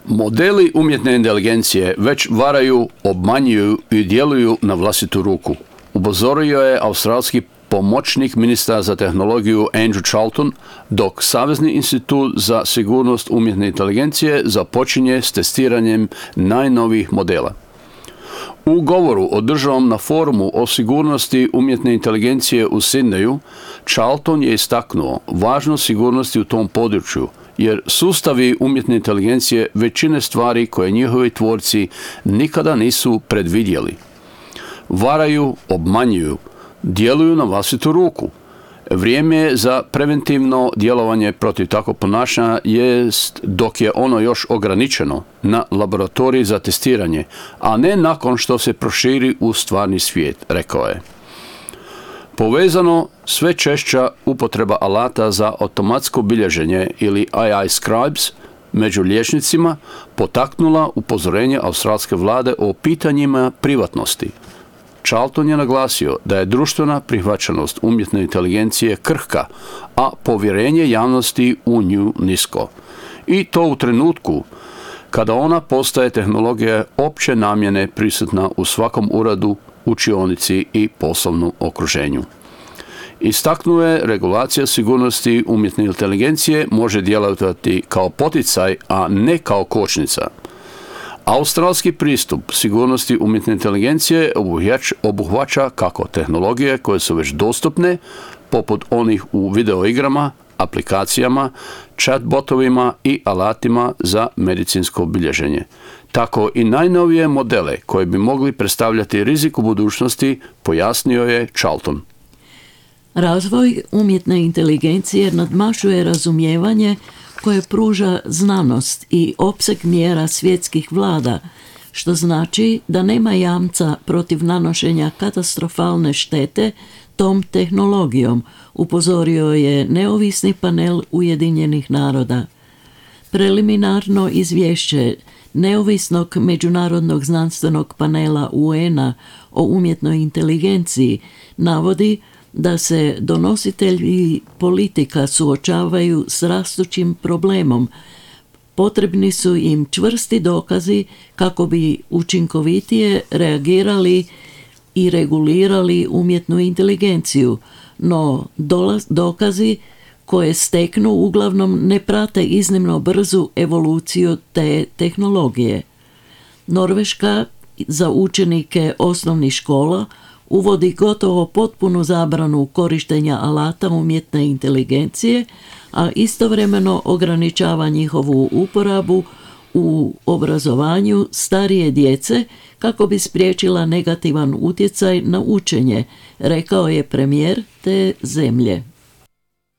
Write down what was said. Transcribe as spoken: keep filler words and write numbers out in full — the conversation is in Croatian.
Modeli umjetne inteligencije već varaju, obmanjuju i djeluju na vlastitu ruku. Upozorio je australski pomoćnik ministra za tehnologiju Andrew Charlton, dok Savezni institut za sigurnost umjetne inteligencije započinje s testiranjem najnovijih modela. U govoru održanom na forumu o sigurnosti umjetne inteligencije u Sidneju, Charlton je istaknuo važnost sigurnosti u tom području, jer sustavi umjetne inteligencije većine stvari koje njihovi tvorci nikada nisu predvidjeli. Varaju, obmanjuju, djeluju na vlastitu ruku. Vrijeme je za preventivno djelovanje protiv takvog ponašanja jest dok je ono još ograničeno na laboratoriji za testiranje, a ne nakon što se proširi u stvarni svijet, rekao je. Povezano sve češća upotreba alata za automatsko bilježenje ili A I scribes među liječnicima potaknula upozorenje australske vlade o pitanjima privatnosti. Charlton je naglasio da je društvena prihvaćenost umjetne inteligencije krhka, a povjerenje javnosti u nju nisko. I to u trenutku kada ona postaje tehnologija opće namjene prisutna u svakom uredu, učionici i poslovnom okruženju. Istaknuo je regulacija sigurnosti umjetne inteligencije može djelovati kao poticaj, a ne kao kočnica. Australski pristup sigurnosti umjetne inteligencije obuhvaća kako tehnologije koje su već dostupne, poput onih u videoigrama, aplikacijama, chatbotovima i alatima za medicinsko bilježenje, tako i najnovije modele koji bi mogli predstavljati rizik u budućnosti, pojasnio je Charlton. Razvoj umjetne inteligencije nadmašuje razumijevanje koje pruža znanost i opseg mjera svjetskih vlada, što znači da nema jamca protiv nanošenja katastrofalne štete tom tehnologijom, upozorio je neovisni panel Ujedinjenih naroda. Preliminarno izvješće neovisnog međunarodnog znanstvenog panela U N A o umjetnoj inteligenciji navodi da se donositelji politika suočavaju s rastućim problemom. Potrebni su im čvrsti dokazi kako bi učinkovitije reagirali i regulirali umjetnu inteligenciju, no dokazi koje steknu uglavnom ne prate iznimno brzu evoluciju te tehnologije. Norveška za učenike osnovnih škola uvodi gotovo potpunu zabranu korištenja alata umjetne inteligencije, a istovremeno ograničava njihovu uporabu u obrazovanju starije djece kako bi spriječila negativan utjecaj na učenje, rekao je premijer te zemlje.